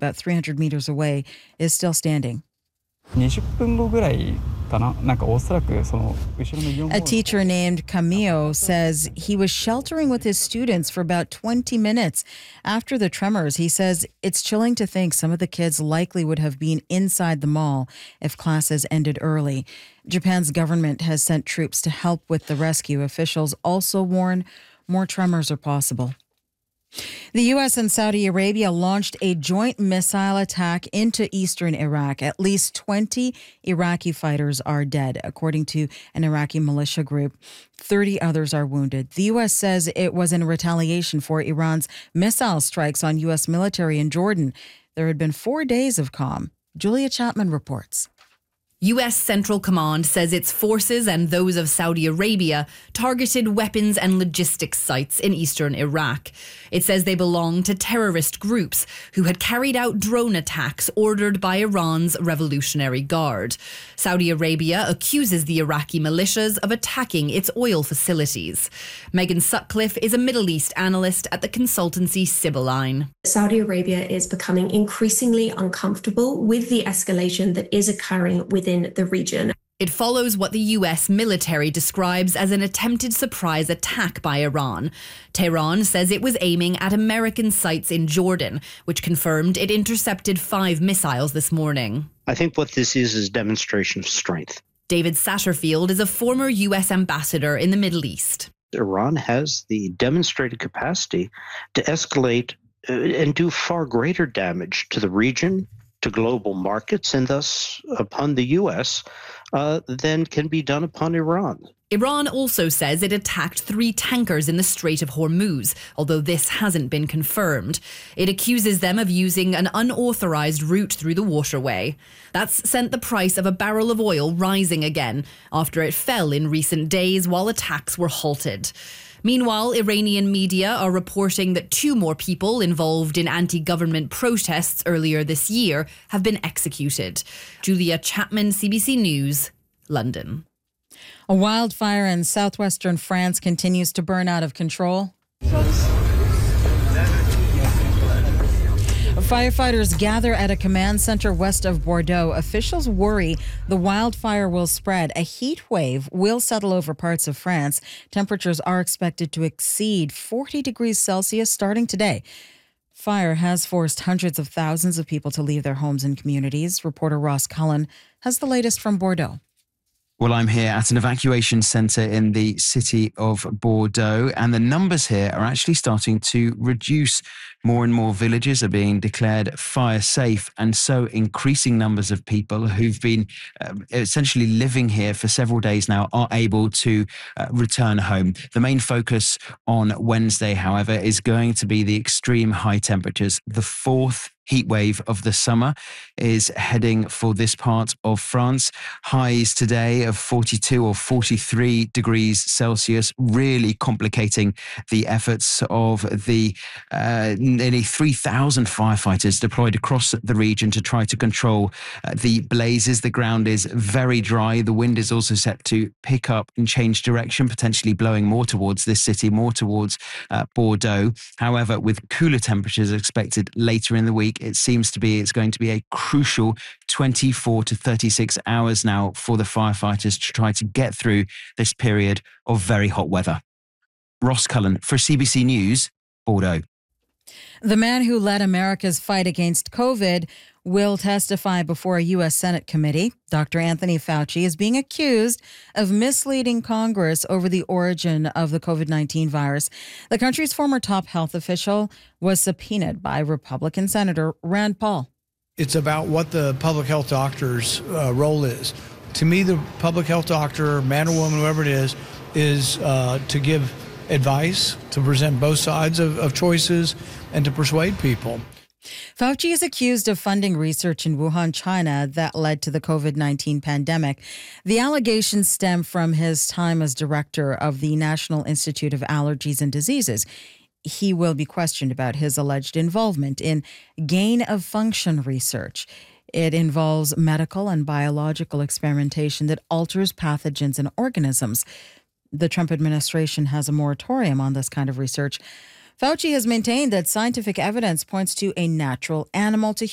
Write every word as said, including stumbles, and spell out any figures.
about three hundred meters away, is still standing. A teacher named Camillo says he was sheltering with his students for about twenty minutes after the tremors. He says it's chilling to think some of the kids likely would have been inside the mall if classes ended early. Japan's government has sent troops to help with the rescue. Officials also warn more tremors are possible. The U S and Saudi Arabia launched a joint missile attack into eastern Iraq. At least twenty Iraqi fighters are dead, according to an Iraqi militia group. thirty others are wounded. The U S says it was in retaliation for Iran's missile strikes on U S military in Jordan. There had been four days of calm. Julia Chapman reports. U S Central Command says its forces and those of Saudi Arabia targeted weapons and logistics sites in eastern Iraq. It says they belong to terrorist groups who had carried out drone attacks ordered by Iran's Revolutionary Guard. Saudi Arabia accuses the Iraqi militias of attacking its oil facilities. Megan Sutcliffe is a Middle East analyst at the consultancy Sibylline. Saudi Arabia is becoming increasingly uncomfortable with the escalation that is occurring within the region. It follows what the U S military describes as an attempted surprise attack by Iran. Tehran says it was aiming at American sites in Jordan, which confirmed it intercepted five missiles this morning. I think what this is is demonstration of strength. David Satterfield is a former U S ambassador in the Middle East. Iran has the demonstrated capacity to escalate uh, and do far greater damage to the region, to global markets, and thus upon the U S uh, than can be done upon Iran. Iran also says it attacked three tankers in the Strait of Hormuz, although this hasn't been confirmed. It accuses them of using an unauthorized route through the waterway. That's sent the price of a barrel of oil rising again after it fell in recent days while attacks were halted. Meanwhile, Iranian media are reporting that two more people involved in anti-government protests earlier this year have been executed. Julia Chapman, C B C News, London. A wildfire in southwestern France continues to burn out of control. Firefighters gather at a command center west of Bordeaux. Officials worry the wildfire will spread. A heat wave will settle over parts of France. Temperatures are expected to exceed forty degrees Celsius starting today. Fire has forced hundreds of thousands of people to leave their homes and communities. Reporter Ross Cullen has the latest from Bordeaux. Well, I'm here at an evacuation centre in the city of Bordeaux, and the numbers here are actually starting to reduce. More and more villages are being declared fire safe, and so increasing numbers of people who've been uh, essentially living here for several days now are able to uh, return home. The main focus on Wednesday, however, is going to be the extreme high temperatures. The fourth heat wave of the summer is heading for this part of France. Highs today of forty-two or forty-three degrees Celsius, really complicating the efforts of the uh, nearly three thousand firefighters deployed across the region to try to control uh, the blazes. The ground is very dry. The wind is also set to pick up and change direction, potentially blowing more towards this city, more towards uh, Bordeaux. However, with cooler temperatures expected later in the week, it seems to be it's going to be a crucial twenty-four to thirty-six hours now for the firefighters to try to get through this period of very hot weather. Ross Cullen for C B C News, Bordeaux. The man who led America's fight against COVID will testify before a U S Senate committee. Doctor Anthony Fauci is being accused of misleading Congress over the origin of the COVID nineteen virus. The country's former top health official was subpoenaed by Republican Senator Rand Paul. It's about what the public health doctor's uh, role is. To me, the public health doctor, man or woman, whoever it is, is uh, to give advice, to present both sides of, of choices, and to persuade people. Fauci is accused of funding research in Wuhan, China, that led to the COVID nineteen pandemic. The allegations stem from his time as director of the National Institute of Allergies and Diseases. He will be questioned about his alleged involvement in gain-of-function research. It involves medical and biological experimentation that alters pathogens in organisms. The Trump administration has a moratorium on this kind of research. Fauci has maintained that scientific evidence points to a natural animal to